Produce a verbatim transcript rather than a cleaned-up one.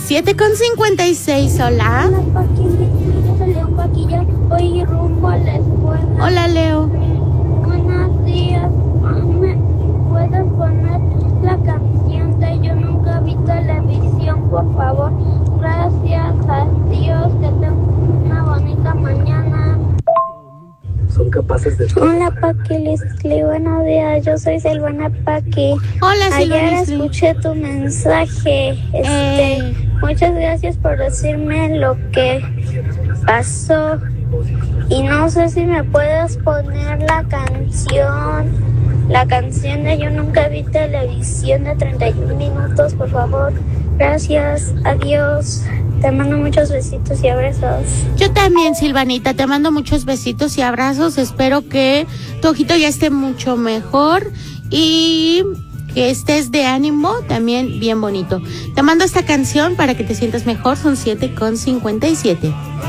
siete con cincuenta y seis, hola. Hola, Paqui, soy Leo Paqui, ya voy rumbo a la escuela. Hola, Leo. Buenos días, ¿me puedes poner la canción de Yo Nunca Vi Televisión, por favor? Gracias a Dios, que tengo una bonita mañana. Son capaces de... Hola, Paqui, Lisli, buenos días, yo soy Silvana Paqui. Hola, Silvana. Ayer escuché tu mensaje, este, Eh. muchas gracias por decirme lo que pasó. Y no sé si me puedes poner la canción, la canción de Yo Nunca Vi Televisión de treinta y un minutos, por favor. Gracias, adiós. Te mando muchos besitos y abrazos. Yo también, Silvanita, te mando muchos besitos y abrazos. Espero que tu ojito ya esté mucho mejor y que estés de ánimo también bien bonito. Te mando esta canción para que te sientas mejor. Son siete con cincuenta y siete.